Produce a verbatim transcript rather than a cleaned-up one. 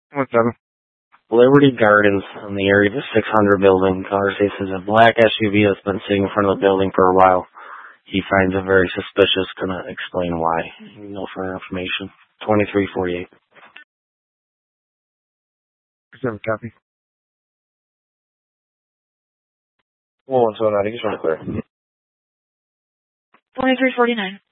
What's up? Liberty Gardens in the area of the six hundred building. Caller says there's a black S U V that's been sitting in front of the building for a while. He finds it very suspicious. Gonna explain why. No further information. twenty-three forty-eight. Seven copy. Well, what's going on? I just want to clear. twenty-three forty-nine.